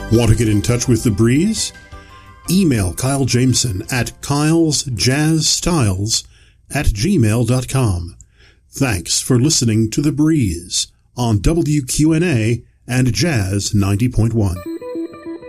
Want to get in touch with The Breeze? Email Kyle Jameson at kylesjazzstyles@gmail.com. Thanks for listening to The Breeze on WQNA and Jazz 90.1.